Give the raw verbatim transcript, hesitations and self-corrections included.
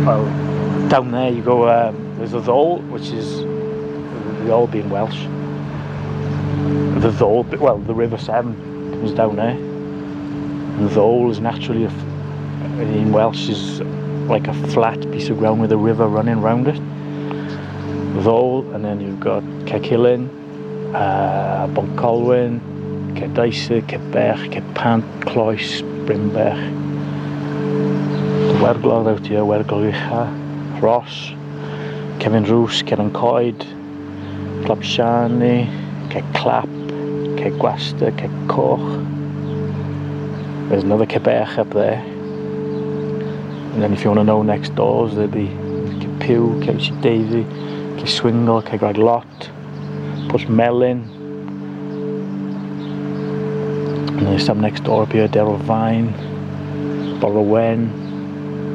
well, down there you go, um, there's the Ddowle, which is, the Ddowle being Welsh. The Ddowle, well, the River Severn comes down there. And the Ddowle is naturally, a, in Welsh, is like a flat piece of ground with a river running around it. The Ddowle, and then you've got Cegilyn, uh, Boncolwyn, Cerdeisig, Cerberch, Cerpant, Cloes, Brimberch. Werglodd out here, Werglodd Ucha, Ross, Kevin Roos, Kevin Coed, Clapshani, Ceg Clap, Ceg Gwasta, Ceg Coch. There's another Cerberch up there. And then if you want to know next doors, there'll be Ceg Pew, Ceg Davy, Ceg Swingle, Ceg Raglot, Pwll Melyn. And there's some next door up here, Derryl Vine, Borrowen.